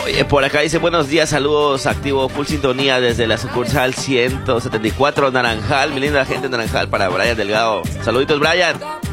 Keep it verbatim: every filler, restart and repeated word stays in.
Oye, por acá dice buenos días, saludos, activo full sintonía desde la sucursal ciento setenta y cuatro Naranjal, mi linda gente de Naranjal para Brian Delgado. Saluditos, Brian.